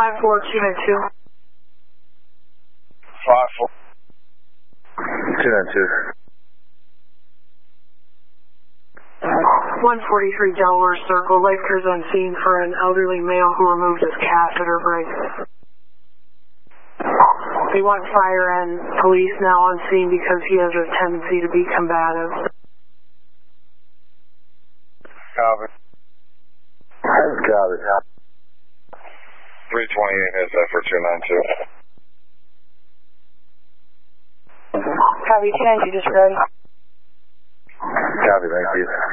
54292. 292. 143 Delaware Circle. Lifeguards on scene for an elderly male who removed his catheter brace. They want fire and police now on scene because he has a tendency to be combative. Copy. Copy. 328 has that for 292. Copy, 292, just ready. Copy, thank you.